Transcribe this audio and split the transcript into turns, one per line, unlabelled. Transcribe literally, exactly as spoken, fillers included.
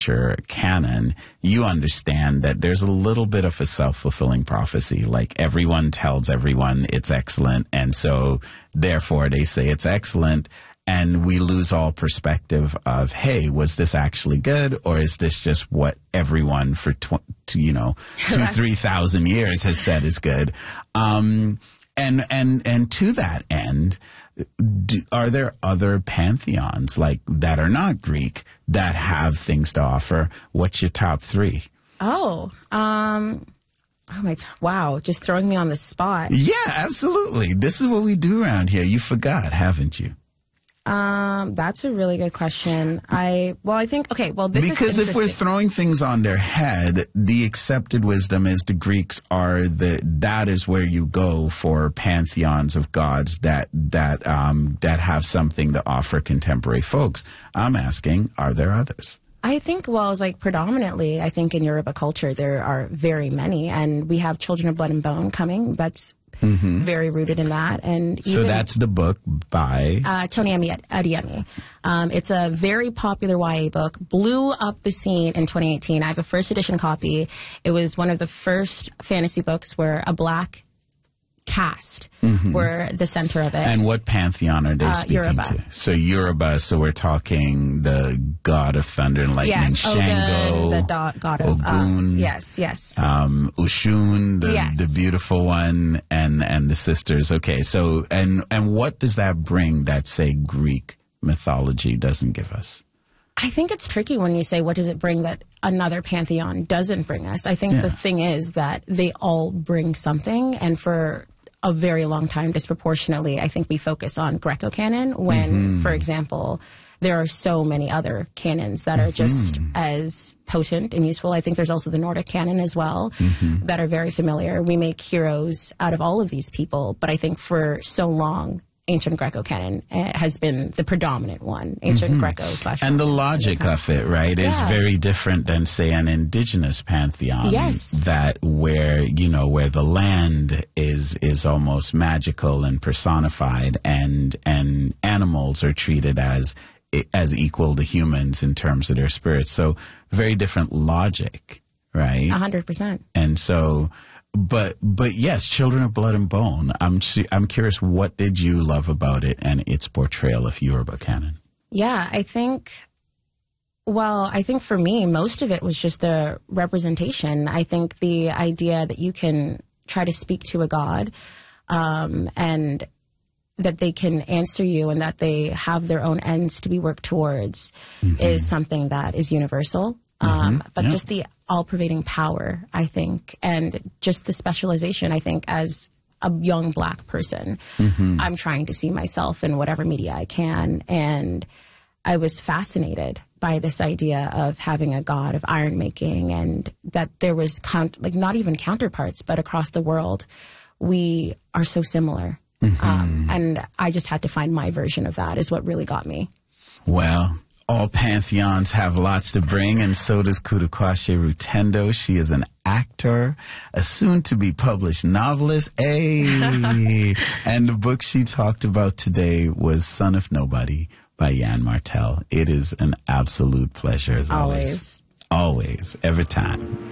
your canon, you understand that there's a little bit of a self-fulfilling prophecy. Like, everyone tells everyone it's excellent, and so therefore they say it's excellent, and we lose all perspective of, hey, was this actually good, or is this just what everyone for tw- you know two three thousand years has said is good? Um, and and and to that end, Do, are there other pantheons like that are not Greek that have things to offer? What's your top three?
Oh, um, oh my, wow, just throwing me on the spot.
Yeah, absolutely. This is what we do around here. You forgot, haven't you?
Um, that's a really good question. I, well, I think, okay, well, this
because
is
if we're throwing things on their head, the accepted wisdom is the Greeks are the, that is where you go for pantheons of gods that, that, um, that have something to offer contemporary folks. I'm asking, are there others?
I think, well, it's like predominantly, I think in Yoruba culture, there are very many, and we have Children of Blood and Bone coming. That's Mm-hmm. very rooted in that. And even,
so that's the book by
uh, Tony Adeyemi. Um, it's a very popular Y A book, blew up the scene in twenty eighteen. I have a first edition copy. It was one of the first fantasy books where a black cast mm-hmm. were the center of it.
And what pantheon are they
uh,
speaking
Yoruba.
to? So Yoruba, so we're talking the god of thunder and lightning,
yes,
Shango,
Ogun, the do- god of
Ogun,
uh, yes, yes,
um, Ushun, the,
yes.
the beautiful one, and and the sisters. Okay, so and and what does that bring that, say, Greek mythology doesn't give us?
I think it's tricky when you say, what does it bring that another pantheon doesn't bring us? I think
yeah.
the thing is that they all bring something, and for a very long time, disproportionately, I think we focus on Greco-canon when, mm-hmm. for example, there are so many other canons that are just mm-hmm. as potent and useful. I think there's also the Nordic canon as well mm-hmm. that are very familiar. We make heroes out of all of these people, but I think for so long, ancient Greco-canon uh, has been the predominant one, ancient mm-hmm. Greco slash.
And the logic of it, right, is
yeah.
very different than, say, an indigenous pantheon.
Yes.
That where, you know, where the land is is almost magical and personified, and and animals are treated as as equal to humans in terms of their spirits. So very different logic, right?
A hundred percent.
And so. But but yes, Children of Blood and Bone. I'm I'm curious, what did you love about it and its portrayal of Yoruba canon?
Yeah, I think. Well, I think for me, most of it was just the representation. I think the idea that you can try to speak to a god, um, and that they can answer you, and that they have their own ends to be worked towards, mm-hmm. is something that is universal. Um, mm-hmm. But yeah. just the all-pervading power, I think, and just the specialization, I think, as a young black person, mm-hmm. I'm trying to see myself in whatever media I can. And I was fascinated by this idea of having a god of iron making, and that there was, count, like, not even counterparts, but across the world, we are so similar. Mm-hmm. Um, and I just had to find my version of that is what really got me.
Well, all pantheons have lots to bring, and so does Kurukwashe Rutendo. She is an actor, a soon-to-be published novelist. Hey! And the book she talked about today was Son of Nobody by Yann Martel. It is an absolute pleasure, as always.
Always.
Always. Every time.